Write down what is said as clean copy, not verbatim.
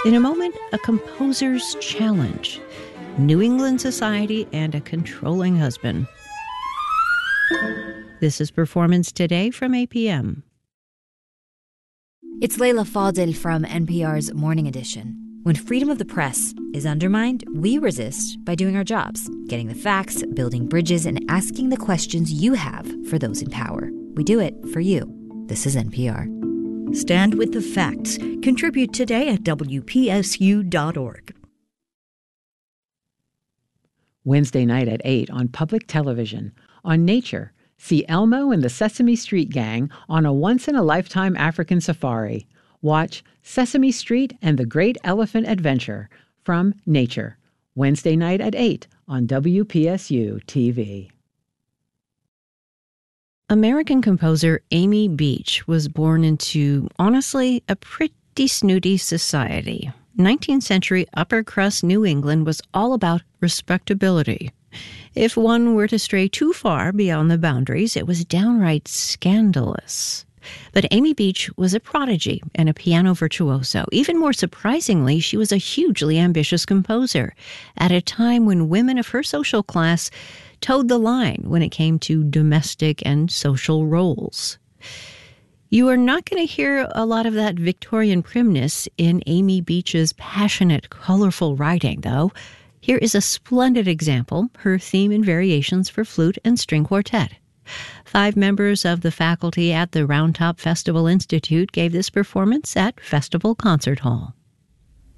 In a moment, a composer's challenge, New England society, and a controlling husband. This is Performance Today from APM. It's Leila Fadel from NPR's Morning Edition. When freedom of the press is undermined, we resist by doing our jobs, getting the facts, building bridges, and asking the questions you have for those in power. We do it for you. This is NPR. Stand with the facts. Contribute today at WPSU.org. Wednesday night at 8 on public television. On Nature, see Elmo and the Sesame Street Gang on a once-in-a-lifetime African safari. Watch Sesame Street and the Great Elephant Adventure from Nature. Wednesday night at 8 on WPSU TV. American composer Amy Beach was born into, honestly, a pretty snooty society. 19th century upper-crust New England was all about respectability. If one were to stray too far beyond the boundaries, it was downright scandalous. But Amy Beach was a prodigy and a piano virtuoso. Even more surprisingly, she was a hugely ambitious composer at a time when women of her social class towed the line when it came to domestic and social roles. You are not going to hear a lot of that Victorian primness in Amy Beach's passionate, colorful writing, though. Here is a splendid example, her theme and variations for flute and string quartet. 5 members of the faculty at the Round Top Festival Institute gave this performance at Festival Concert Hall.